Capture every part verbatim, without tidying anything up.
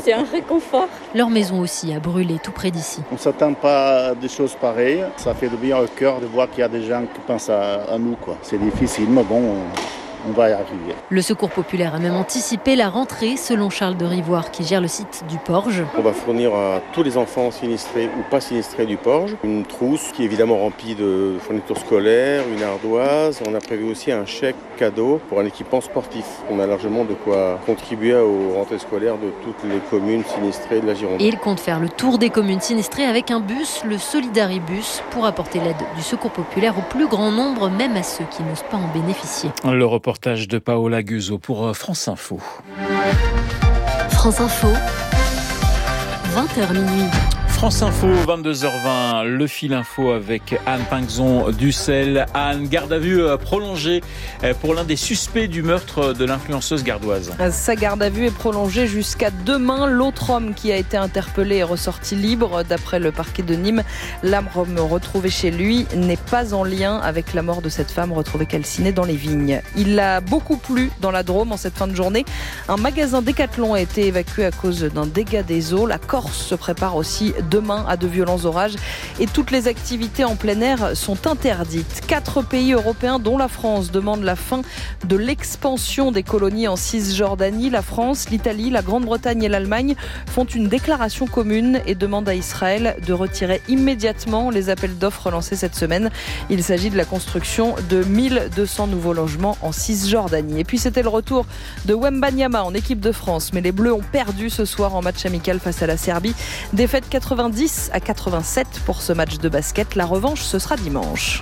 C'est un réconfort. Leur maison aussi a brûlé tout près d'ici. On ne s'attend pas à des choses pareilles. Ça fait du bien au cœur de voir qu'il y a des gens qui pensent à, à nous, quoi. C'est difficile, mais bon... On... On va y arriver. Le Secours populaire a même anticipé la rentrée, selon Charles de Rivoire, qui gère le site du Porge. On va fournir à tous les enfants sinistrés ou pas sinistrés du Porge une trousse qui est évidemment remplie de fournitures scolaires, une ardoise. On a prévu aussi un chèque cadeau pour un équipement sportif. On a largement de quoi contribuer aux rentrées scolaires de toutes les communes sinistrées de la Gironde. Et il compte faire le tour des communes sinistrées avec un bus, le Solidaribus, pour apporter l'aide du Secours populaire au plus grand nombre, même à ceux qui n'osent pas en bénéficier. Le reportage de Paola Guzzo pour France Info. France Info, vingt heures minuit. France Info, vingt-deux heures vingt, le fil info avec Anne Pinxon-Dussel. Anne, garde à vue prolongée pour l'un des suspects du meurtre de l'influenceuse gardoise. Sa garde à vue est prolongée jusqu'à demain. L'autre homme qui a été interpellé est ressorti libre. D'après le parquet de Nîmes, l'arme retrouvée chez lui n'est pas en lien avec la mort de cette femme retrouvée calcinée dans les vignes. Il a beaucoup plu dans la Drôme en cette fin de journée. Un magasin Décathlon a été évacué à cause d'un dégât des eaux. La Corse se prépare aussi demain à de violents orages et toutes les activités en plein air sont interdites. Quatre pays européens, dont la France, demandent la fin de l'expansion des colonies en Cisjordanie. La France, l'Italie, la Grande-Bretagne et l'Allemagne font une déclaration commune et demandent à Israël de retirer immédiatement les appels d'offres lancés cette semaine. Il s'agit de la construction de mille deux cents nouveaux logements en Cisjordanie. Et puis c'était le retour de Wembanyama en équipe de France, mais les Bleus ont perdu ce soir en match amical face à la Serbie. Défaite quatre-vingt-dix à quatre-vingt-sept pour ce match de basket. La revanche, ce sera dimanche.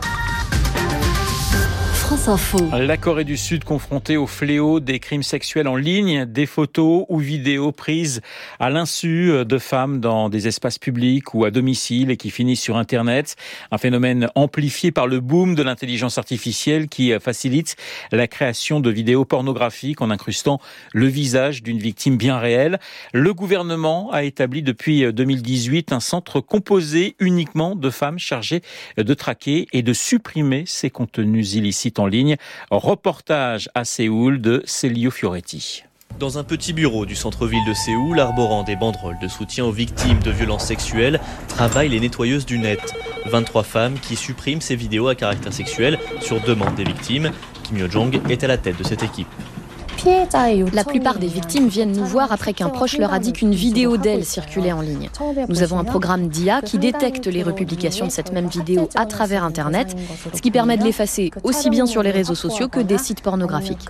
France Info. La Corée du Sud confrontée au fléau des crimes sexuels en ligne, des photos ou vidéos prises à l'insu de femmes dans des espaces publics ou à domicile et qui finissent sur Internet. Un phénomène amplifié par le boom de l'intelligence artificielle qui facilite la création de vidéos pornographiques en incrustant le visage d'une victime bien réelle. Le gouvernement a établi depuis deux mille dix-huit un centre composé uniquement de femmes chargées de traquer et de supprimer ces contenus illicites en ligne. Reportage à Séoul de Celio Fioretti. Dans un petit bureau du centre-ville de Séoul, arborant des banderoles de soutien aux victimes de violences sexuelles, travaillent les nettoyeuses du net. vingt-trois femmes qui suppriment ces vidéos à caractère sexuel sur demande des victimes. Kim Yo-jong est à la tête de cette équipe. La plupart des victimes viennent nous voir après qu'un proche leur a dit qu'une vidéo d'elle circulait en ligne. Nous avons un programme d'I A qui détecte les republications de cette même vidéo à travers Internet, ce qui permet de l'effacer aussi bien sur les réseaux sociaux que des sites pornographiques.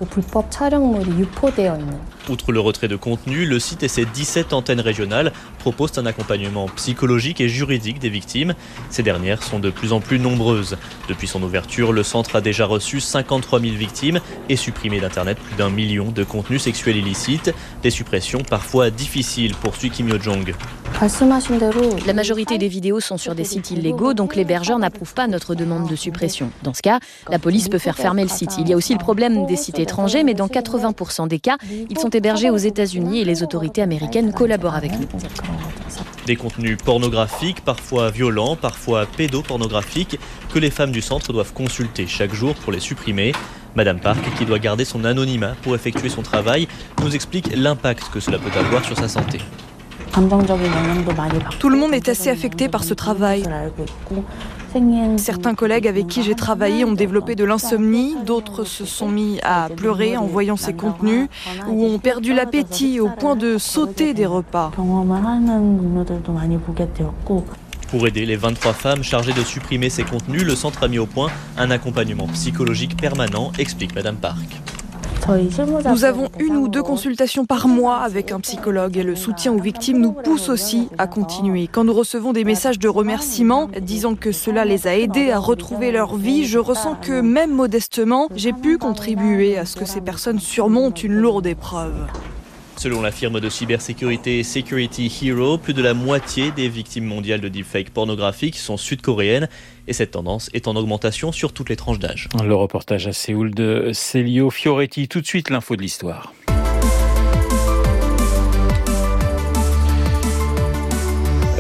Outre le retrait de contenu, le site et ses dix-sept antennes régionales proposent un accompagnement psychologique et juridique des victimes. Ces dernières sont de plus en plus nombreuses. Depuis son ouverture, le centre a déjà reçu cinquante-trois mille victimes et supprimé d'Internet plus d'un million de contenus sexuels illicites. Des suppressions parfois difficiles, poursuit Kim Yo-jong. La majorité des vidéos sont sur des sites illégaux, donc l'hébergeur n'approuve pas notre demande de suppression. Dans ce cas, la police peut faire fermer le site. Il y a aussi le problème des sites étrangers, mais dans quatre-vingts pour cent des cas, ils sont hébergés aux États-Unis et les autorités américaines collaborent avec nous. Des contenus pornographiques, parfois violents, parfois pédopornographiques, que les femmes du centre doivent consulter chaque jour pour les supprimer. Madame Park, qui doit garder son anonymat pour effectuer son travail, nous explique l'impact que cela peut avoir sur sa santé. Tout le monde est assez affecté par ce travail. Certains collègues avec qui j'ai travaillé ont développé de l'insomnie, d'autres se sont mis à pleurer en voyant ces contenus ou ont perdu l'appétit au point de sauter des repas. Pour aider les vingt-trois femmes chargées de supprimer ces contenus, le centre a mis au point un accompagnement psychologique permanent, explique Madame Park. Nous avons une ou deux consultations par mois avec un psychologue et le soutien aux victimes nous pousse aussi à continuer. Quand nous recevons des messages de remerciements disant que cela les a aidés à retrouver leur vie, je ressens que même modestement, j'ai pu contribuer à ce que ces personnes surmontent une lourde épreuve. Selon la firme de cybersécurité Security Hero, plus de la moitié des victimes mondiales de deepfakes pornographiques sont sud-coréennes et cette tendance est en augmentation sur toutes les tranches d'âge. Le reportage à Séoul de Celio Fioretti. Tout de suite, l'info de l'histoire.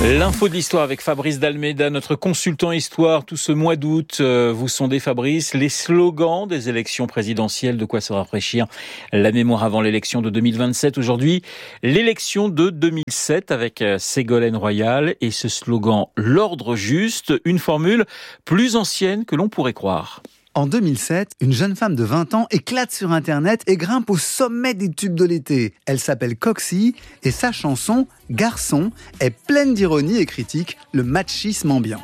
L'info de l'histoire avec Fabrice d'Almeida, notre consultant histoire. Tout ce mois d'août, euh, vous sondez, Fabrice, les slogans des élections présidentielles. De quoi se rafraîchir la mémoire avant l'élection de deux mille vingt-sept. Aujourd'hui, l'élection de deux mille sept avec Ségolène Royal et ce slogan « L'ordre juste », une formule plus ancienne que l'on pourrait croire. En deux mille sept, une jeune femme de vingt ans éclate sur Internet et grimpe au sommet des tubes de l'été. Elle s'appelle Coxie et sa chanson « Garçon » est pleine d'ironie et critique le machisme ambiant.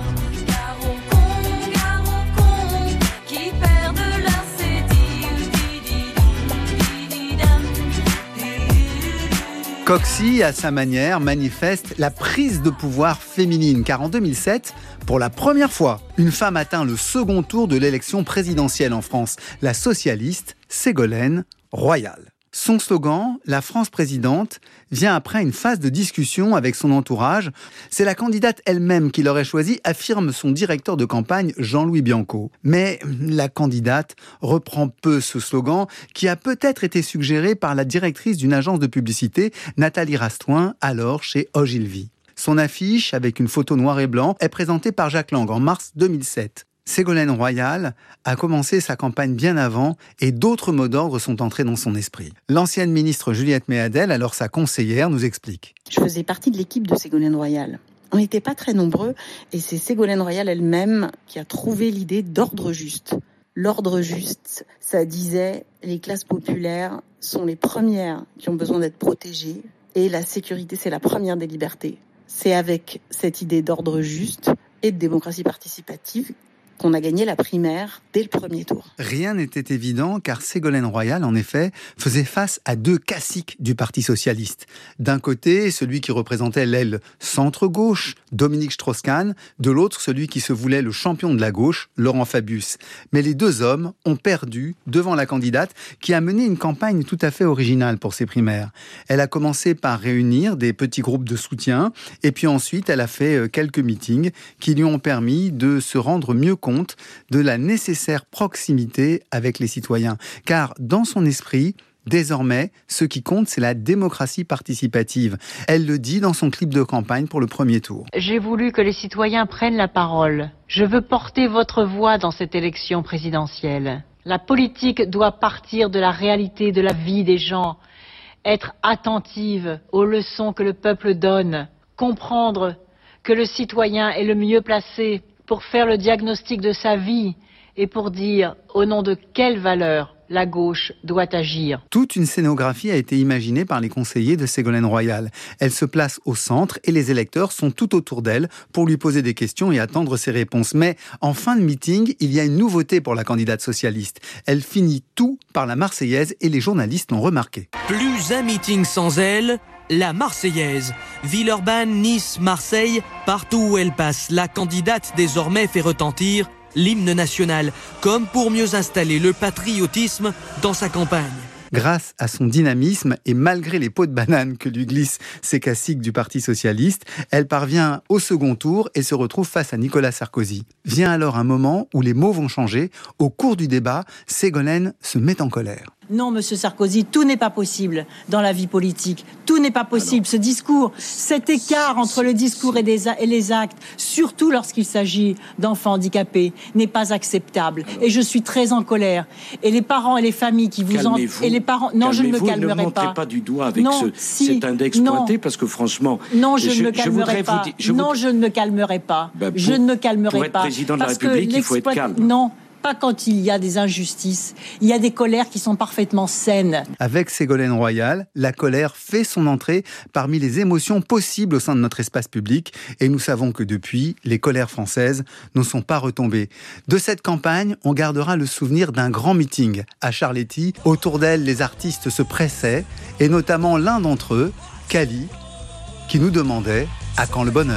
Coxie, à sa manière, manifeste la prise de pouvoir féminine, car en deux mille sept, pour la première fois, une femme atteint le second tour de l'élection présidentielle en France, la socialiste Ségolène Royal. Son slogan, « La France présidente », vient après une phase de discussion avec son entourage. C'est la candidate elle-même qui l'aurait choisi, affirme son directeur de campagne Jean-Louis Bianco. Mais la candidate reprend peu ce slogan qui a peut-être été suggéré par la directrice d'une agence de publicité, Nathalie Rastoin, alors chez Ogilvy. Son affiche, avec une photo noir et blanc, est présentée par Jacques Lang en mars deux mille sept. Ségolène Royal a commencé sa campagne bien avant et d'autres mots d'ordre sont entrés dans son esprit. L'ancienne ministre Juliette Méadel, alors sa conseillère, nous explique. Je faisais partie de l'équipe de Ségolène Royal. On n'était pas très nombreux et c'est Ségolène Royal elle-même qui a trouvé l'idée d'ordre juste. L'ordre juste, ça disait les classes populaires sont les premières qui ont besoin d'être protégées et la sécurité, c'est la première des libertés. C'est avec cette idée d'ordre juste et de démocratie participative qu'on a gagné la primaire dès le premier tour. Rien n'était évident car Ségolène Royal, en effet, faisait face à deux caciques du Parti socialiste. D'un côté, celui qui représentait l'aile centre-gauche, Dominique Strauss-Kahn, de l'autre, celui qui se voulait le champion de la gauche, Laurent Fabius. Mais les deux hommes ont perdu devant la candidate qui a mené une campagne tout à fait originale pour ses primaires. Elle a commencé par réunir des petits groupes de soutien et puis ensuite elle a fait quelques meetings qui lui ont permis de se rendre mieux compte de la nécessaire proximité avec les citoyens. Car dans son esprit, désormais, ce qui compte, c'est la démocratie participative. Elle le dit dans son clip de campagne pour le premier tour. J'ai voulu que les citoyens prennent la parole. Je veux porter votre voix dans cette élection présidentielle. La politique doit partir de la réalité de la vie des gens, être attentive aux leçons que le peuple donne, comprendre que le citoyen est le mieux placé pour faire le diagnostic de sa vie et pour dire au nom de quelles valeurs la gauche doit agir. Toute une scénographie a été imaginée par les conseillers de Ségolène Royal. Elle se place au centre et les électeurs sont tout autour d'elle pour lui poser des questions et attendre ses réponses. Mais en fin de meeting, il y a une nouveauté pour la candidate socialiste. Elle finit tout par la Marseillaise et les journalistes l'ont remarqué. Plus un meeting sans elle, la Marseillaise. Villeurbanne, Nice, Marseille, partout où elle passe, la candidate désormais fait retentir l'hymne national, comme pour mieux installer le patriotisme dans sa campagne. Grâce à son dynamisme et malgré les pots de banane que lui glissent ces caciques du Parti socialiste, elle parvient au second tour et se retrouve face à Nicolas Sarkozy. Vient alors un moment où les mots vont changer. Au cours du débat, Ségolène se met en colère. Non, monsieur Sarkozy, tout n'est pas possible dans la vie politique. Tout n'est pas possible. Ce discours, cet écart entre le discours et, des, et les actes, surtout lorsqu'il s'agit d'enfants handicapés, n'est pas acceptable. Alors, et je suis très en colère. Et les parents et les familles qui vous en... Et les parents... Non, je ne me calmerai pas. Ne montrez pas du doigt avec non, ce, si, cet index non. pointé, parce que franchement... Non, je, je ne me calmerai pas. Dire, je non, vous... je ne me calmerai pas. Bah, pour, je ne me calmerai pour être pas. président de la République, il faut être calme. Non. Pas quand il y a des injustices. Il y a des colères qui sont parfaitement saines. Avec Ségolène Royal, la colère fait son entrée parmi les émotions possibles au sein de notre espace public. Et nous savons que depuis, les colères françaises ne sont pas retombées. De cette campagne, on gardera le souvenir d'un grand meeting à Charletti. Autour d'elle, les artistes se pressaient, et notamment l'un d'entre eux, Cali, qui nous demandait « À quand le bonheur ?»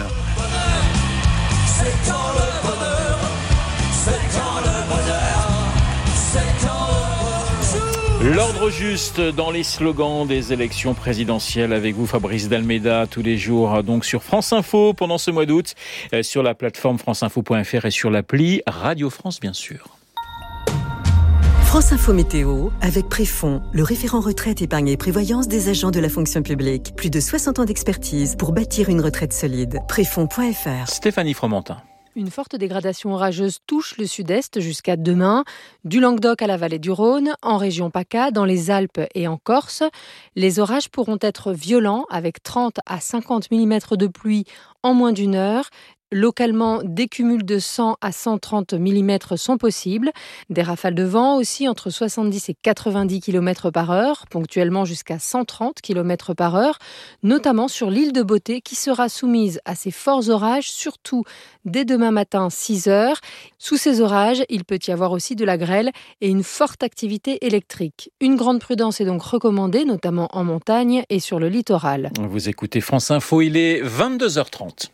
C'est quand le bonheur, c'est quand le L'ordre juste dans les slogans des élections présidentielles avec vous, Fabrice d'Almeida, tous les jours donc sur France Info pendant ce mois d'août, sur la plateforme franceinfo point f r et sur l'appli Radio France bien sûr. France Info Météo, avec Préfond, le référent retraite, épargne et prévoyance des agents de la fonction publique. Plus de soixante ans d'expertise pour bâtir une retraite solide. Préfond point F R. Stéphanie Fromentin. Une forte dégradation orageuse touche le sud-est jusqu'à demain, du Languedoc à la vallée du Rhône, en région PACA, dans les Alpes et en Corse. Les orages pourront être violents avec trente à cinquante millimètres de pluie en moins d'une heure. Localement, des cumuls de cent à cent trente millimètres sont possibles. Des rafales de vent aussi entre soixante-dix et quatre-vingt-dix kilomètres par heure, ponctuellement jusqu'à cent trente kilomètres par heure, notamment sur l'île de Beauté qui sera soumise à ces forts orages, surtout dès demain matin six heures. Sous ces orages, il peut y avoir aussi de la grêle et une forte activité électrique. Une grande prudence est donc recommandée, notamment en montagne et sur le littoral. Vous écoutez France Info, il est vingt-deux heures trente.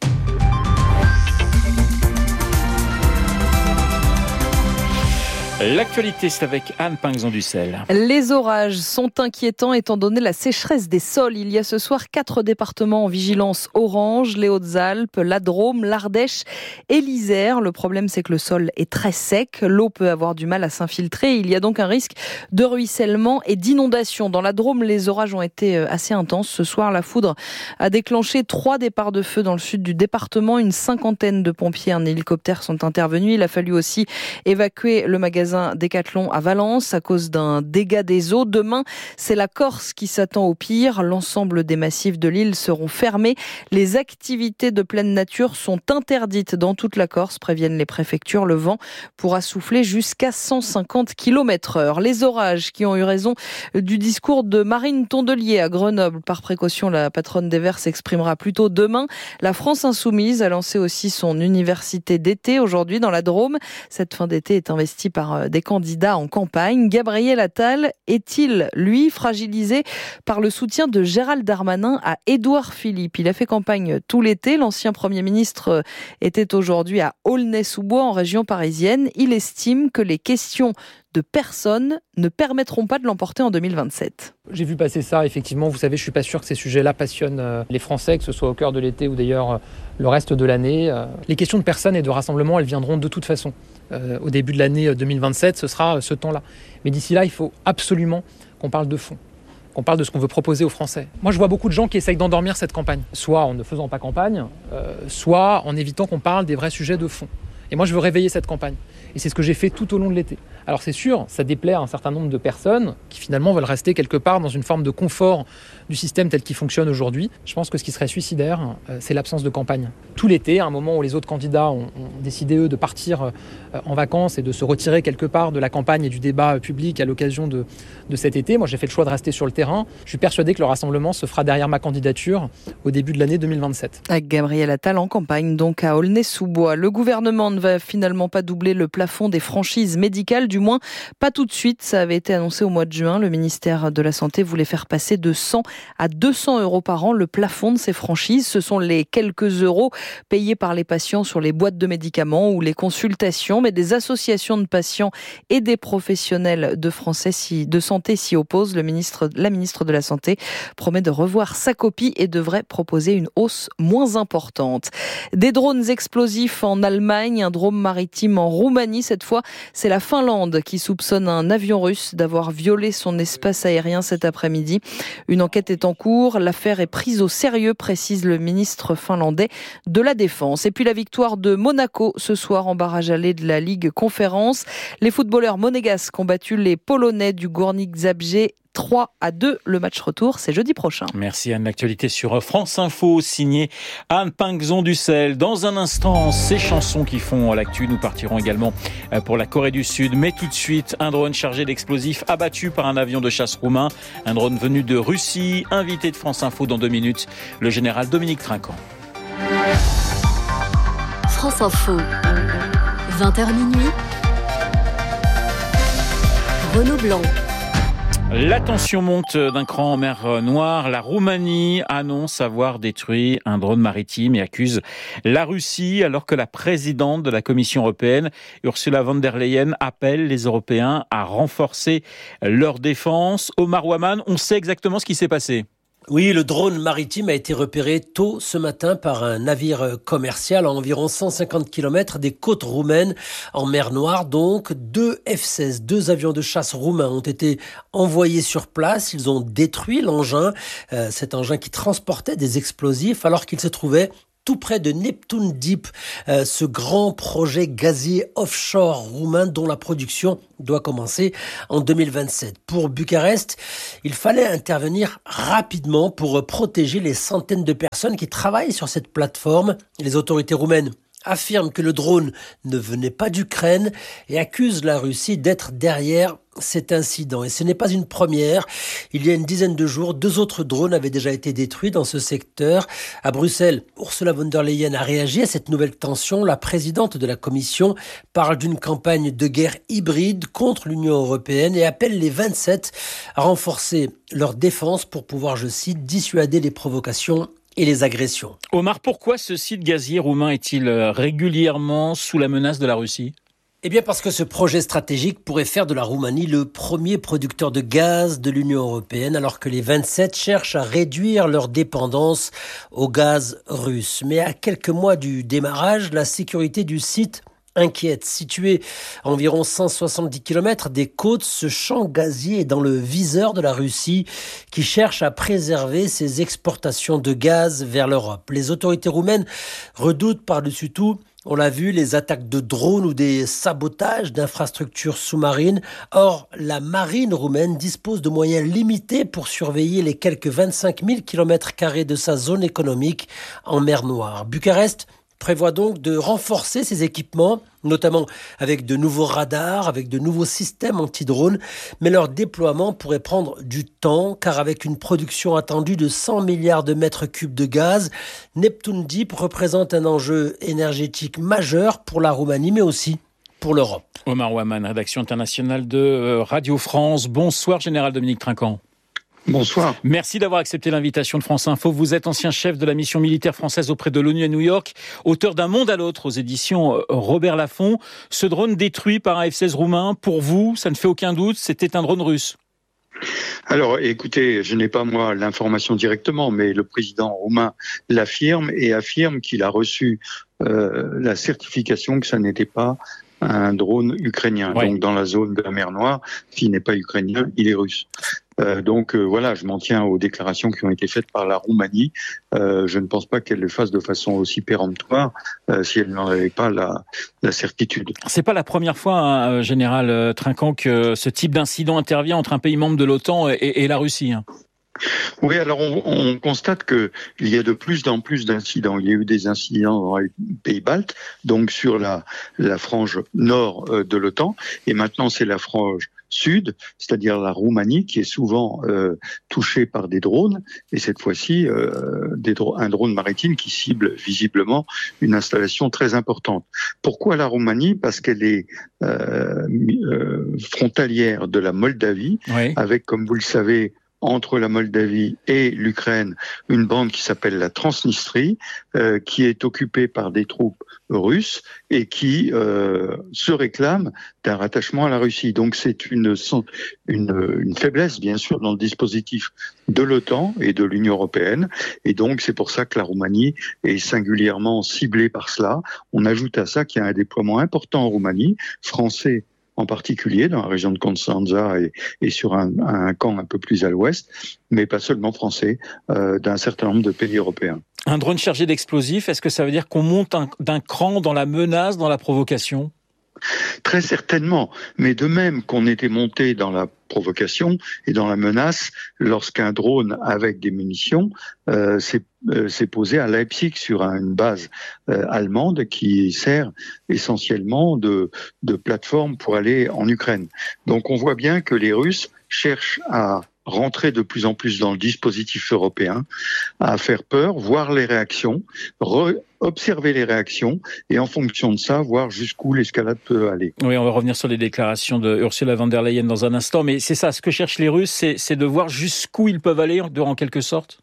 L'actualité, c'est avec Anne Pinxon-Dussel. Les orages sont inquiétants étant donné la sécheresse des sols. Il y a ce soir quatre départements en vigilance orange, les Hautes-Alpes, la Drôme, l'Ardèche et l'Isère. Le problème, c'est que le sol est très sec. L'eau peut avoir du mal à s'infiltrer. Il y a donc un risque de ruissellement et d'inondation. Dans la Drôme, les orages ont été assez intenses. Ce soir, la foudre a déclenché trois départs de feu dans le sud du département. Une cinquantaine de pompiers et un hélicoptère sont intervenus. Il a fallu aussi évacuer le magasin Décathlon à Valence à cause d'un dégât des eaux. Demain, c'est la Corse qui s'attend au pire. L'ensemble des massifs de l'île seront fermés. Les activités de pleine nature sont interdites dans toute la Corse, préviennent les préfectures. Le vent pourra souffler jusqu'à cent cinquante kilomètres heure. Les orages qui ont eu raison du discours de Marine Tondelier à Grenoble. Par précaution, la patronne des Verts s'exprimera plus tôt demain. La France Insoumise a lancé aussi son université d'été aujourd'hui dans la Drôme. Cette fin d'été est investie par des candidats en campagne. Gabriel Attal est-il, lui, fragilisé par le soutien de Gérald Darmanin à Édouard Philippe? Il a fait campagne tout l'été. L'ancien Premier ministre était aujourd'hui à Aulnay-sous-Bois, en région parisienne. Il estime que les questions de personnes ne permettront pas de l'emporter en deux mille vingt-sept. J'ai vu passer ça, effectivement. Vous savez, je ne suis pas sûr que ces sujets-là passionnent les Français, que ce soit au cœur de l'été ou d'ailleurs le reste de l'année. Les questions de personnes et de rassemblement, elles viendront de toute façon. Euh, au début de l'année deux mille vingt-sept, ce sera ce temps-là. Mais d'ici là, il faut absolument qu'on parle de fond, qu'on parle de ce qu'on veut proposer aux Français. Moi, je vois beaucoup de gens qui essayent d'endormir cette campagne, soit en ne faisant pas campagne, euh, soit en évitant qu'on parle des vrais sujets de fond. Et moi, je veux réveiller cette campagne. Et c'est ce que j'ai fait tout au long de l'été. Alors c'est sûr, ça déplaît à un certain nombre de personnes qui finalement veulent rester quelque part dans une forme de confort du système tel qu'il fonctionne aujourd'hui. Je pense que ce qui serait suicidaire, c'est l'absence de campagne. Tout l'été, à un moment où les autres candidats ont, ont décidé, eux, de partir en vacances et de se retirer quelque part de la campagne et du débat public à l'occasion de, de cet été, moi j'ai fait le choix de rester sur le terrain. Je suis persuadé que le rassemblement se fera derrière ma candidature au début de l'année deux mille vingt-sept. Avec Gabriel Attal en campagne, donc à Aulnay-sous-Bois. Le gouvernement ne va finalement pas doubler le plafond des franchises médicales, du moins pas tout de suite. Ça avait été annoncé au mois de juin. Le ministère de la Santé voulait faire passer de cent à deux cents euros par an le plafond de ces franchises. Ce sont les quelques euros payés par les patients sur les boîtes de médicaments ou les consultations, mais des associations de patients et des professionnels de, Français si, de santé s'y opposent. Le ministre, la ministre de la Santé promet de revoir sa copie et devrait proposer une hausse moins importante. Des drones explosifs en Allemagne, un drone maritime en Roumanie. Cette fois, c'est la Finlande qui soupçonne un avion russe d'avoir violé son espace aérien cet après-midi. Une enquête est en cours. L'affaire est prise au sérieux, précise le ministre finlandais de la Défense. Et puis la victoire de Monaco ce soir en barrage aller de la Ligue Conférence. Les footballeurs monégasques ont battu les Polonais du Górnik Zabrze trois à deux. Le match retour, c'est jeudi prochain. Merci Anne. L'actualité sur France Info, signée Anne Pinxon-Dussel. Dans un instant, ces chansons qui font l'actu. Nous partirons également pour la Corée du Sud. Mais tout de suite, un drone chargé d'explosifs abattu par un avion de chasse roumain. Un drone venu de Russie. Invité de France Info dans deux minutes, le général Dominique Trinquant. France Info, vingt heures minuit. Renaud Blanc. La tension monte d'un cran en mer Noire. La Roumanie annonce avoir détruit un drone maritime et accuse la Russie, alors que la présidente de la Commission européenne, Ursula von der Leyen, appelle les Européens à renforcer leur défense. Omar Ouaman, on sait exactement ce qui s'est passé. Oui, le drone maritime a été repéré tôt ce matin par un navire commercial à environ cent cinquante kilomètres des côtes roumaines, en mer Noire. Donc, deux F seize, deux avions de chasse roumains ont été envoyés sur place. Ils ont détruit l'engin, euh, cet engin qui transportait des explosifs alors qu'il se trouvait tout près de Neptun Deep, euh, ce grand projet gazier offshore roumain dont la production doit commencer en deux mille vingt-sept. Pour Bucarest, il fallait intervenir rapidement pour protéger les centaines de personnes qui travaillent sur cette plateforme. Les autorités roumaines affirment que le drone ne venait pas d'Ukraine et accusent la Russie d'être derrière cet incident. Et ce n'est pas une première. Il y a une dizaine de jours, deux autres drones avaient déjà été détruits dans ce secteur. À Bruxelles, Ursula von der Leyen a réagi à cette nouvelle tension. La présidente de la Commission parle d'une campagne de guerre hybride contre l'Union européenne et appelle les vingt-sept à renforcer leur défense pour pouvoir, je cite, dissuader les provocations et les agressions. Omar, pourquoi ce site gazier roumain est-il régulièrement sous la menace de la Russie ? Eh bien parce que ce projet stratégique pourrait faire de la Roumanie le premier producteur de gaz de l'Union européenne, alors que les vingt-sept cherchent à réduire leur dépendance au gaz russe. Mais à quelques mois du démarrage, la sécurité du site inquiète. Situé à environ cent soixante-dix kilomètres des côtes, ce champ gazier est dans le viseur de la Russie qui cherche à préserver ses exportations de gaz vers l'Europe. Les autorités roumaines redoutent par-dessus tout, on l'a vu, les attaques de drones ou des sabotages d'infrastructures sous-marines. Or, la marine roumaine dispose de moyens limités pour surveiller les quelques vingt-cinq mille kilomètres carrés de sa zone économique en mer Noire. Bucarest prévoit donc de renforcer ses équipements, notamment avec de nouveaux radars, avec de nouveaux systèmes anti-drones. Mais leur déploiement pourrait prendre du temps, car avec une production attendue de cent milliards de mètres cubes de gaz, Neptun Deep représente un enjeu énergétique majeur pour la Roumanie, mais aussi pour l'Europe. Omar Ouaman, rédaction internationale de Radio France. Bonsoir, Général Dominique Trinquant. Bonsoir. Merci d'avoir accepté l'invitation de France Info. Vous êtes ancien chef de la mission militaire française auprès de l'ONU à New York, auteur d'Un monde à l'autre aux éditions Robert Laffont. Ce drone détruit par un F seize roumain, pour vous, ça ne fait aucun doute, c'était un drone russe. Alors, écoutez, je n'ai pas moi l'information directement, mais le président roumain l'affirme et affirme qu'il a reçu euh, la certification que ça n'était pas un drone ukrainien. Ouais. Donc, dans la zone de la mer Noire, s'il n'est pas ukrainien, il est russe. Euh, donc euh, voilà, je m'en tiens aux déclarations qui ont été faites par la Roumanie. Euh, je ne pense pas qu'elle le fasse de façon aussi péremptoire euh, si elle n'en avait pas la, la certitude. C'est pas la première fois, hein, Général Trinquant, que ce type d'incident intervient entre un pays membre de l'OTAN et, et la Russie. Hein. Oui, alors on, on constate que il y a de plus en plus d'incidents. Il y a eu des incidents dans les pays baltes, donc sur la, la frange nord de l'OTAN, et maintenant c'est la frange sud, c'est-à-dire la Roumanie, qui est souvent euh, touchée par des drones, et cette fois-ci euh, des dro- un drone maritime qui cible visiblement une installation très importante. Pourquoi la Roumanie ? Parce qu'elle est euh, euh, frontalière de la Moldavie, oui. Avec, comme vous le savez, entre la Moldavie et l'Ukraine, une bande qui s'appelle la Transnistrie, euh, qui est occupée par des troupes russes et qui euh, se réclame d'un rattachement à la Russie. Donc c'est une, une, une faiblesse, bien sûr, dans le dispositif de l'OTAN et de l'Union européenne. Et donc c'est pour ça que la Roumanie est singulièrement ciblée par cela. On ajoute à ça qu'il y a un déploiement important en Roumanie, français en particulier dans la région de Constanța et, et sur un, un camp un peu plus à l'ouest, mais pas seulement français, euh, d'un certain nombre de pays européens. Un drone chargé d'explosifs, est-ce que ça veut dire qu'on monte un, d'un cran dans la menace, dans la provocation ? Très certainement, mais de même qu'on était monté dans la provocation et dans la menace lorsqu'un drone avec des munitions euh, s'est, euh, s'est posé à Leipzig sur un, une base euh, allemande qui sert essentiellement de, de plateforme pour aller en Ukraine. Donc on voit bien que les Russes cherchent à rentrer de plus en plus dans le dispositif européen, à faire peur, voir les réactions, re- observer les réactions et en fonction de ça, voir jusqu'où l'escalade peut aller. Oui, on va revenir sur les déclarations de Ursula von der Leyen dans un instant, mais c'est ça, ce que cherchent les Russes, c'est, c'est de voir jusqu'où ils peuvent aller, en quelque sorte ?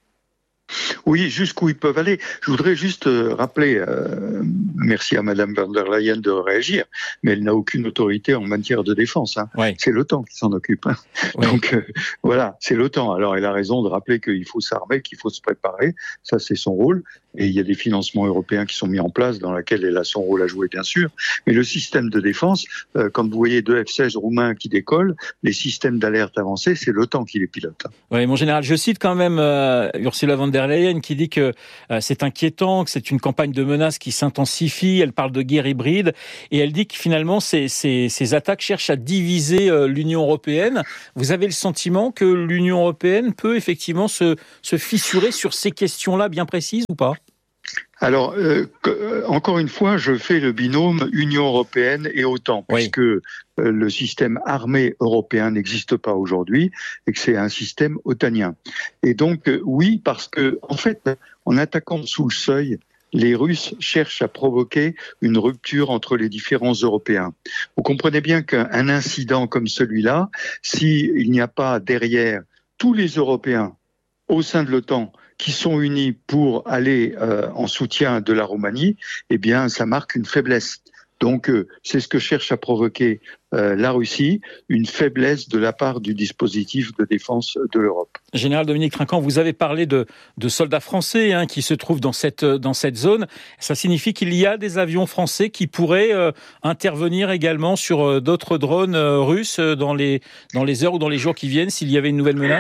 Oui, jusqu'où ils peuvent aller. Je voudrais juste euh, rappeler, euh, merci à Madame von der Leyen de réagir, mais elle n'a aucune autorité en matière de défense. Hein. Oui. C'est l'OTAN qui s'en occupe. Hein. Oui. Donc euh, voilà, c'est l'OTAN. Alors elle a raison de rappeler qu'il faut s'armer, qu'il faut se préparer. Ça, c'est son rôle. Et il y a des financements européens qui sont mis en place dans lesquels elle a son rôle à jouer, bien sûr. Mais le système de défense, euh, quand vous voyez deux F seize roumains qui décollent, les systèmes d'alerte avancés, c'est l'OTAN qui les pilote. Oui, mon général, je cite quand même euh, Ursula von der Leyen qui dit que euh, c'est inquiétant, que c'est une campagne de menaces qui s'intensifie. Elle parle de guerre hybride et elle dit que finalement ces, ces, ces attaques cherchent à diviser euh, l'Union européenne. Vous avez le sentiment que l'Union européenne peut effectivement se, se fissurer sur ces questions-là bien précises ou pas ? Alors, euh, encore une fois, je fais le binôme Union européenne et OTAN, oui. puisque euh, le système armé européen n'existe pas aujourd'hui et que c'est un système otanien. Et donc, euh, oui, parce que, en fait, en attaquant sous le seuil, les Russes cherchent à provoquer une rupture entre les différents Européens. Vous comprenez bien qu'un incident comme celui-là, s'il n'y a pas derrière tous les Européens au sein de l'OTAN qui sont unis pour aller euh, en soutien de la Roumanie, eh bien, ça marque une faiblesse. Donc, euh, c'est ce que cherche à provoquer euh, la Russie, une faiblesse de la part du dispositif de défense de l'Europe. Général Dominique Trinquant, vous avez parlé de, de soldats français hein, qui se trouvent dans cette, dans cette zone. Ça signifie qu'il y a des avions français qui pourraient euh, intervenir également sur euh, d'autres drones euh, russes dans les, dans les heures ou dans les jours qui viennent s'il y avait une nouvelle menace ?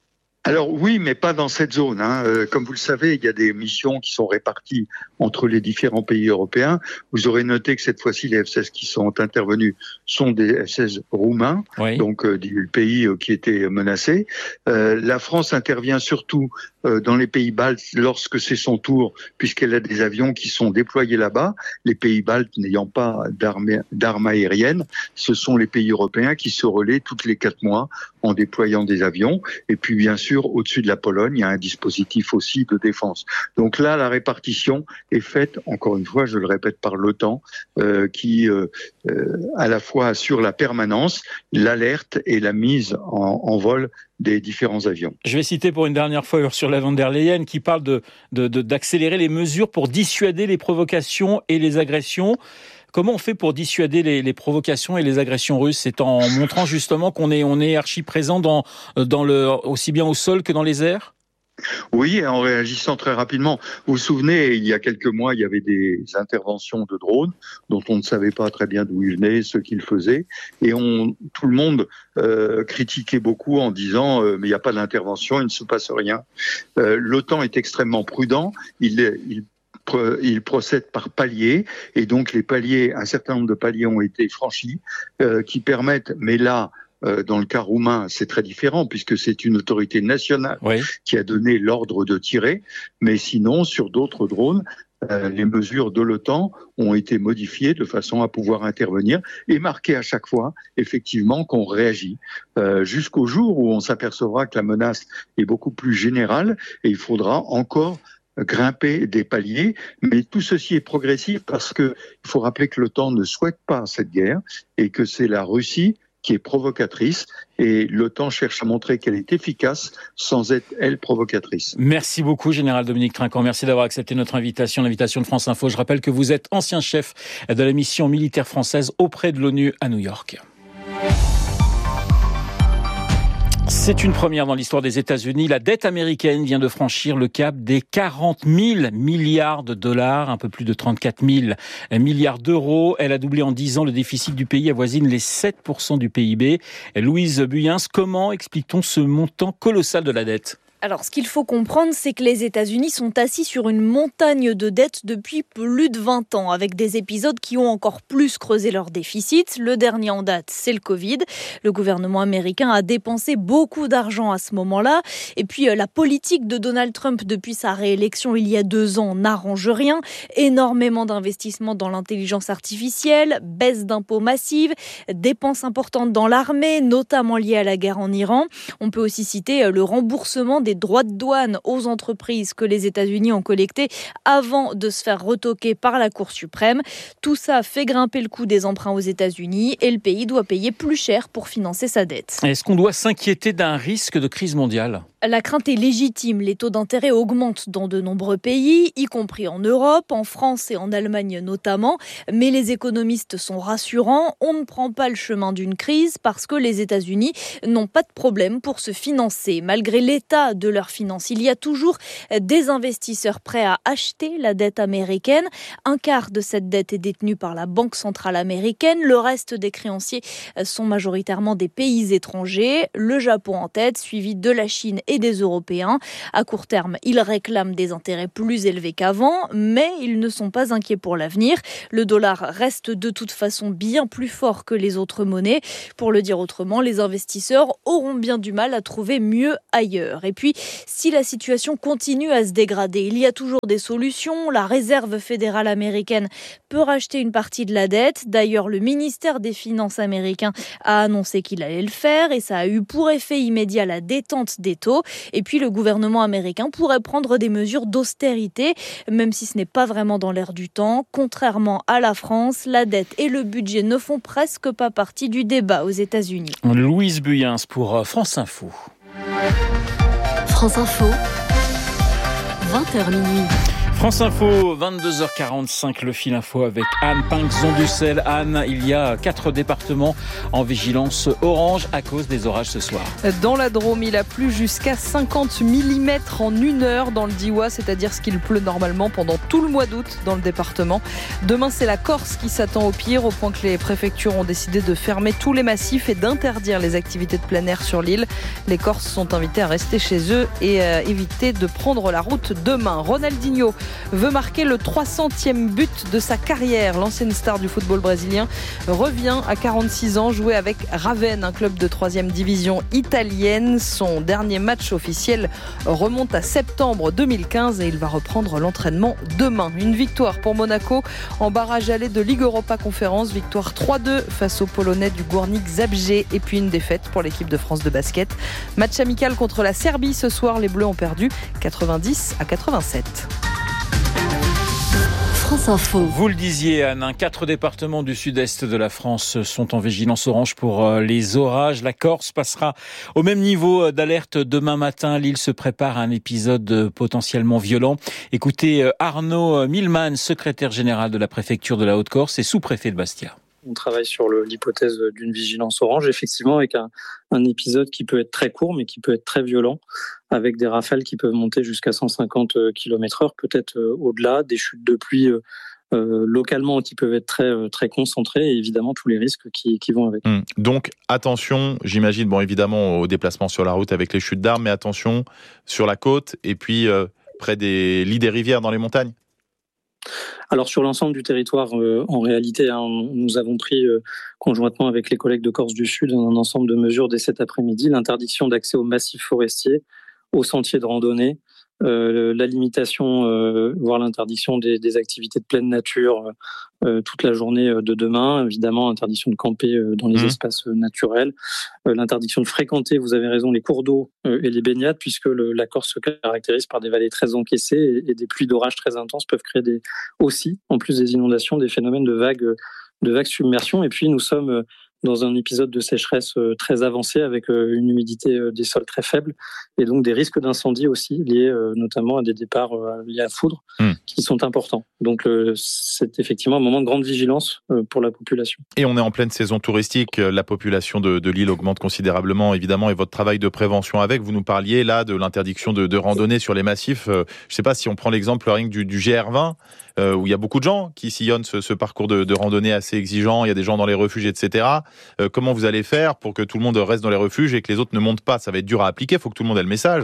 Alors oui, mais pas dans cette zone. Hein. Euh, comme vous le savez, il y a des missions qui sont réparties entre les différents pays européens. Vous aurez noté que cette fois-ci, les F seize qui sont intervenus sont des F seize roumains, oui. donc euh, du pays euh, qui était menacé. Euh, la France intervient surtout euh, dans les pays baltes lorsque c'est son tour, puisqu'elle a des avions qui sont déployés là-bas. Les pays baltes n'ayant pas d'armes, d'armes aériennes, ce sont les pays européens qui se relaient toutes les quatre mois en déployant des avions. Et puis bien sûr, au-dessus de la Pologne, il y a un dispositif aussi de défense. Donc là, la répartition est faite, encore une fois, je le répète, par l'OTAN, euh, qui euh, euh, à la fois assure la permanence, l'alerte et la mise en, en vol des différents avions. Je vais citer pour une dernière fois Ursula von der Leyen qui parle de, de, de, d'accélérer les mesures pour dissuader les provocations et les agressions. Comment on fait pour dissuader les, les provocations et les agressions russes ? C'est en montrant justement qu'on est, on est archi présent dans, dans le, aussi bien au sol que dans les airs ? Oui, en réagissant très rapidement. Vous vous souvenez, il y a quelques mois, il y avait des interventions de drones dont on ne savait pas très bien d'où ils venaient, ce qu'ils faisaient, et on, tout le monde euh, critiquait beaucoup en disant euh, mais il n'y a pas d'intervention, il ne se passe rien. Euh, L'OTAN est extrêmement prudent, il, il il procède par paliers et donc les paliers, un certain nombre de paliers ont été franchis euh, qui permettent, mais là euh, dans le cas roumain c'est très différent puisque c'est une autorité nationale oui. qui a donné l'ordre de tirer, mais sinon sur d'autres drones euh, les mesures de l'OTAN ont été modifiées de façon à pouvoir intervenir et marquer à chaque fois effectivement qu'on réagit euh, jusqu'au jour où on s'apercevra que la menace est beaucoup plus générale et il faudra encore grimper des paliers, mais tout ceci est progressif parce que il faut rappeler que l'OTAN ne souhaite pas cette guerre et que c'est la Russie qui est provocatrice et l'OTAN cherche à montrer qu'elle est efficace sans être, elle, provocatrice. Merci beaucoup, Général Dominique Trinquant. Merci d'avoir accepté notre invitation, l'invitation de France Info. Je rappelle que vous êtes ancien chef de la mission militaire française auprès de l'ONU à New York. C'est une première dans l'histoire des États-Unis. La dette américaine vient de franchir le cap des quarante mille milliards de dollars, un peu plus de trente-quatre mille milliards d'euros. Elle a doublé en dix ans. Le déficit du pays avoisine les sept pour cent du P I B. Louise Buyens, comment explique-t-on ce montant colossal de la dette ? Alors, ce qu'il faut comprendre, c'est que les États-Unis sont assis sur une montagne de dettes depuis plus de vingt ans, avec des épisodes qui ont encore plus creusé leur déficit. Le dernier en date, c'est le Covid. Le gouvernement américain a dépensé beaucoup d'argent à ce moment-là. Et puis, la politique de Donald Trump depuis sa réélection il y a deux ans n'arrange rien. Énormément d'investissements dans l'intelligence artificielle, baisse d'impôts massive, dépenses importantes dans l'armée, notamment liées à la guerre en Iran. On peut aussi citer le remboursement des des droits de douane aux entreprises que les États-Unis ont collectés avant de se faire retoquer par la Cour suprême. Tout ça fait grimper le coût des emprunts aux États-Unis et le pays doit payer plus cher pour financer sa dette. Est-ce qu'on doit s'inquiéter d'un risque de crise mondiale ? La crainte est légitime. Les taux d'intérêt augmentent dans de nombreux pays, y compris en Europe, en France et en Allemagne notamment. Mais les économistes sont rassurants. On ne prend pas le chemin d'une crise parce que les États-Unis n'ont pas de problème pour se financer. Malgré l'état de leurs finances, il y a toujours des investisseurs prêts à acheter la dette américaine. Un quart de cette dette est détenue par la Banque centrale américaine. Le reste des créanciers sont majoritairement des pays étrangers. Le Japon en tête, suivi de la Chine et des Européens. À court terme, ils réclament des intérêts plus élevés qu'avant, mais ils ne sont pas inquiets pour l'avenir. Le dollar reste de toute façon bien plus fort que les autres monnaies. Pour le dire autrement, les investisseurs auront bien du mal à trouver mieux ailleurs. Et puis, si la situation continue à se dégrader, il y a toujours des solutions. La Réserve fédérale américaine peut racheter une partie de la dette. D'ailleurs, le ministère des Finances américain a annoncé qu'il allait le faire et ça a eu pour effet immédiat la détente des taux. Et puis le gouvernement américain pourrait prendre des mesures d'austérité, même si ce n'est pas vraiment dans l'air du temps. Contrairement à la France, la dette et le budget ne font presque pas partie du débat aux États-Unis. Louise Buyens pour France Info. France Info, vingt heures minuit. France Info, vingt-deux heures quarante-cinq, le fil info avec Anne Pinxon-Dussel. Anne, il y a quatre départements en vigilance orange à cause des orages ce soir. Dans la Drôme, il a plu jusqu'à cinquante millimètres en une heure dans le Diois, c'est-à-dire ce qu'il pleut normalement pendant tout le mois d'août dans le département. Demain, c'est la Corse qui s'attend au pire, au point que les préfectures ont décidé de fermer tous les massifs et d'interdire les activités de plein air sur l'île. Les Corses sont invités à rester chez eux et à éviter de prendre la route demain. Ronaldinho veut marquer le trois centième but de sa carrière. L'ancienne star du football brésilien revient à quarante-six ans jouer avec Ravenne, un club de troisième division italienne. Son dernier match officiel remonte à septembre deux mille quinze et il va reprendre l'entraînement demain. Une victoire pour Monaco en barrage aller de Ligue Europa Conférence. Victoire trois deux face aux Polonais du Górnik Zabrze et puis une défaite pour l'équipe de France de basket. Match amical contre la Serbie ce soir. Les Bleus ont perdu quatre-vingt-dix à quatre-vingt-sept. France Info. Vous le disiez, Anne, quatre départements du sud-est de la France sont en vigilance orange pour les orages. La Corse passera au même niveau d'alerte demain matin. L'île se prépare à un épisode potentiellement violent. Écoutez Arnaud Milman, secrétaire général de la préfecture de la Haute-Corse et sous-préfet de Bastia. On travaille sur le, l'hypothèse d'une vigilance orange, effectivement, avec un, un épisode qui peut être très court, mais qui peut être très violent, avec des rafales qui peuvent monter jusqu'à cent cinquante kilomètres heure, peut-être euh, au-delà, des chutes de pluie euh, euh, localement qui peuvent être très, euh, très concentrées, et évidemment tous les risques qui, qui vont avec. Mmh. Donc, attention, j'imagine, bon, évidemment, au déplacement sur la route avec les chutes d'arbres, mais attention sur la côte, et puis euh, près des lits des rivières dans les montagnes. Alors sur l'ensemble du territoire, euh, en réalité, hein, nous avons pris euh, conjointement avec les collègues de Corse du Sud un ensemble de mesures dès cet après-midi. L'interdiction d'accès aux massifs forestiers, aux sentiers de randonnée, euh, la limitation, euh, voire l'interdiction des, des activités de pleine nature euh, toute la journée de demain. Évidemment, interdiction de camper euh, dans les mmh. espaces naturels, euh, l'interdiction de fréquenter, vous avez raison, les cours d'eau euh, et les baignades, puisque le, la Corse se caractérise par des vallées très encaissées et, et des pluies d'orage très intenses peuvent créer des, aussi, en plus des inondations, des phénomènes de vagues, de vagues submersion. Et puis, nous sommes dans un épisode de sécheresse très avancé avec une humidité des sols très faible et donc des risques d'incendie aussi liés notamment à des départs liés à foudre mmh. qui sont importants. Donc c'est effectivement un moment de grande vigilance pour la population. Et on est en pleine saison touristique, la population de, de l'île augmente considérablement évidemment et votre travail de prévention avec, vous nous parliez là de l'interdiction de, de randonnée sur les massifs. Je ne sais pas si on prend l'exemple rien que du, du G R vingt euh, où il y a beaucoup de gens qui sillonnent ce, ce parcours de, de randonnée assez exigeant, il y a des gens dans les refuges et cetera. Euh, comment vous allez faire pour que tout le monde reste dans les refuges et que les autres ne montent pas? Ça va être dur à appliquer, il faut que tout le monde ait le message.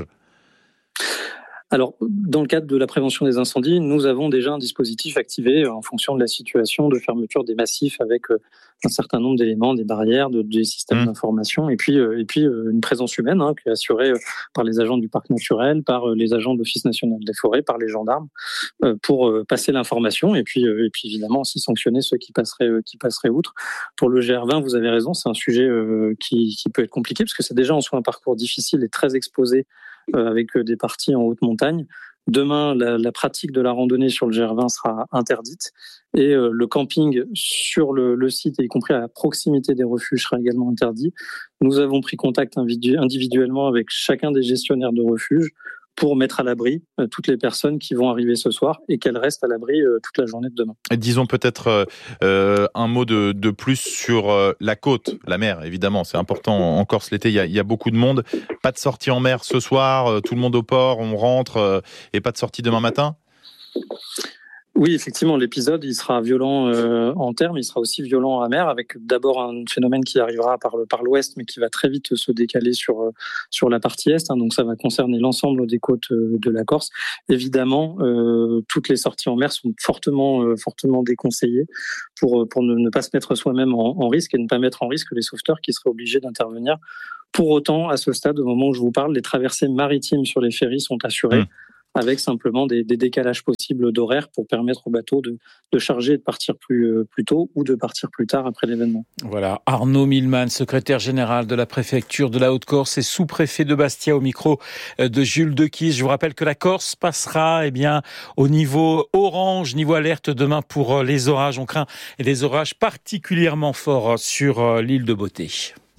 Alors, dans le cadre de la prévention des incendies, nous avons déjà un dispositif activé en fonction de la situation de fermeture des massifs avec un certain nombre d'éléments, des barrières, de, des systèmes mmh. d'information et puis, et puis une présence humaine hein, qui est assurée par les agents du parc naturel, par les agents de l'Office national des forêts, par les gendarmes pour passer l'information et puis, et puis évidemment aussi sanctionner ceux qui passeraient, qui passeraient outre. Pour le G R vingt, vous avez raison, c'est un sujet qui, qui peut être compliqué parce que c'est déjà en soi un parcours difficile et très exposé avec des parties en haute montagne. Demain, la, la pratique de la randonnée sur le G R vingt sera interdite et euh, le camping sur le, le site, y compris à proximité des refuges, sera également interdit. Nous avons pris contact individuellement avec chacun des gestionnaires de refuges pour mettre à l'abri euh, toutes les personnes qui vont arriver ce soir et qu'elles restent à l'abri euh, toute la journée de demain. Et disons peut-être euh, un mot de, de plus sur euh, la côte, la mer, évidemment, c'est important. En Corse, l'été, il y a, il y a beaucoup de monde. Pas de sortie en mer ce soir, euh, tout le monde au port, on rentre, euh, et pas de sortie demain matin ? Oui, effectivement, l'épisode, il sera violent euh, en terme, il sera aussi violent à mer, avec d'abord un phénomène qui arrivera par, le, par l'ouest, mais qui va très vite se décaler sur, euh, sur la partie est. Hein, donc ça va concerner l'ensemble des côtes euh, de la Corse. Évidemment, euh, toutes les sorties en mer sont fortement, euh, fortement déconseillées pour, pour ne, ne pas se mettre soi-même en, en risque et ne pas mettre en risque les sauveteurs qui seraient obligés d'intervenir. Pour autant, à ce stade, au moment où je vous parle, les traversées maritimes sur les ferries sont assurées. Mmh. Avec simplement des, des décalages possibles d'horaire pour permettre aux bateaux de, de charger et de partir plus, plus tôt ou de partir plus tard après l'événement. Voilà, Arnaud Milman, secrétaire général de la préfecture de la Haute-Corse et sous-préfet de Bastia au micro de Jules Dequisse. Je vous rappelle que la Corse passera eh bien, au niveau orange, niveau alerte demain pour les orages. On craint des orages particulièrement forts sur l'île de Beauté.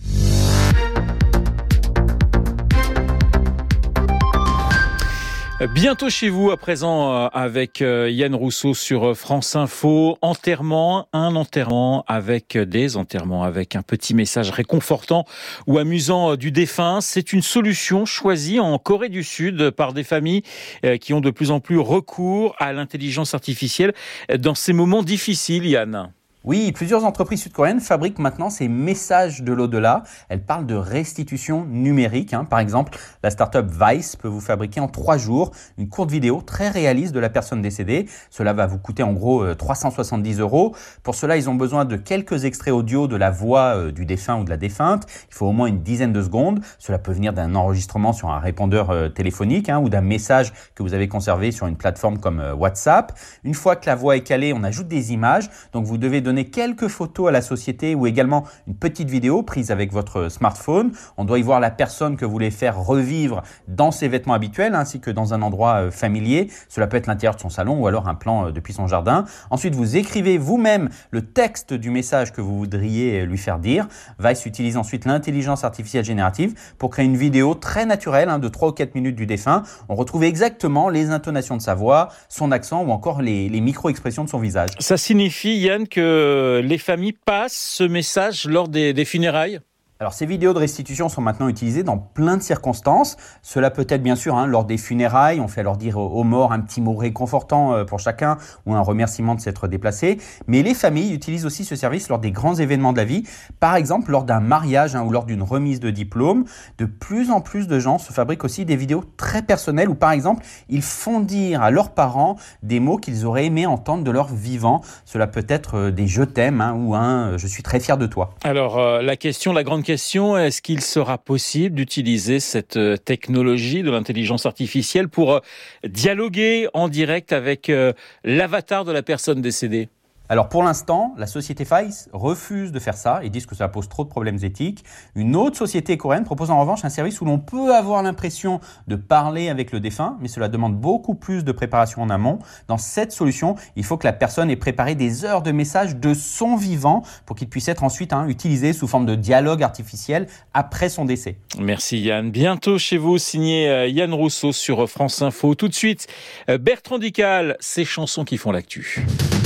Bientôt chez vous, à présent, avec Yann Rousseau sur France Info. Enterrement, un enterrement avec des enterrements, avec un petit message réconfortant ou amusant du défunt. C'est une solution choisie en Corée du Sud par des familles qui ont de plus en plus recours à l'intelligence artificielle dans ces moments difficiles, Yann. Oui, plusieurs entreprises sud-coréennes fabriquent maintenant ces messages de l'au-delà. Elles parlent de restitution numérique. Hein. Par exemple, la start-up Vice peut vous fabriquer en trois jours une courte vidéo très réaliste de la personne décédée. Cela va vous coûter en gros trois cent soixante-dix euros. Pour cela, ils ont besoin de quelques extraits audio de la voix du défunt ou de la défunte. Il faut au moins une dizaine de secondes. Cela peut venir d'un enregistrement sur un répondeur téléphonique hein, ou d'un message que vous avez conservé sur une plateforme comme WhatsApp. Une fois que la voix est calée, on ajoute des images. Donc vous devez donner quelques photos à la société ou également une petite vidéo prise avec votre smartphone. On doit y voir la personne que vous voulez faire revivre dans ses vêtements habituels ainsi que dans un endroit familier. Cela peut être l'intérieur de son salon ou alors un plan depuis son jardin. Ensuite, vous écrivez vous-même le texte du message que vous voudriez lui faire dire. Vice utilise ensuite l'intelligence artificielle générative pour créer une vidéo très naturelle hein, de trois ou quatre minutes du défunt. On retrouve exactement les intonations de sa voix, son accent ou encore les, les micro-expressions de son visage. Ça signifie, Yann, que les familles passent ce message lors des, des funérailles ? Alors, ces vidéos de restitution sont maintenant utilisées dans plein de circonstances. Cela peut être bien sûr hein, lors des funérailles, on fait alors dire aux morts un petit mot réconfortant pour chacun ou un remerciement de s'être déplacé. Mais les familles utilisent aussi ce service lors des grands événements de la vie, par exemple lors d'un mariage hein, ou lors d'une remise de diplôme. De plus en plus de gens se fabriquent aussi des vidéos très personnelles où par exemple ils font dire à leurs parents des mots qu'ils auraient aimé entendre de leur vivant. Cela peut être des je t'aime hein, ou un je suis très fier de toi. Alors euh, la question, la grande question, est-ce qu'il sera possible d'utiliser cette technologie de l'intelligence artificielle pour dialoguer en direct avec l'avatar de la personne décédée ? Alors pour l'instant, la société Vice refuse de faire ça et disent que ça pose trop de problèmes éthiques. Une autre société coréenne propose en revanche un service où l'on peut avoir l'impression de parler avec le défunt, mais cela demande beaucoup plus de préparation en amont. Dans cette solution, il faut que la personne ait préparé des heures de messages de son vivant pour qu'il puisse être ensuite hein, utilisé sous forme de dialogue artificiel après son décès. Merci Yann. Bientôt chez vous, signé Yann Rousseau sur France Info. Tout de suite, Bertrand Dical, ces chansons qui font l'actu.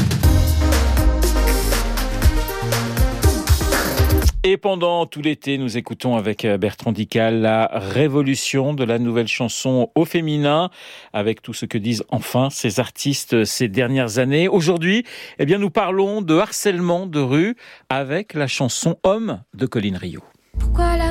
Et pendant tout l'été, nous écoutons avec Bertrand Dical la révolution de la nouvelle chanson au féminin, avec tout ce que disent enfin ces artistes ces dernières années. Aujourd'hui, eh bien, nous parlons de harcèlement de rue avec la chanson Homme de Colline Rio. Pourquoi la